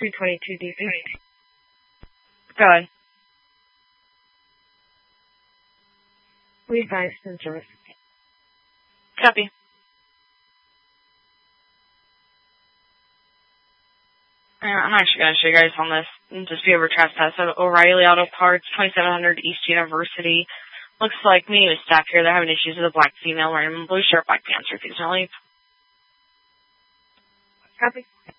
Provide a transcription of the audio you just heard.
322 DC. Go ahead. We advise in service. Copy. I'm actually going to show you guys on this and just be over trespass. So O'Reilly Auto Parts, 2700 East University. Looks like me with staff here. They're having issues with a black female wearing a blue shirt, black pants, refusing to leave. Copy.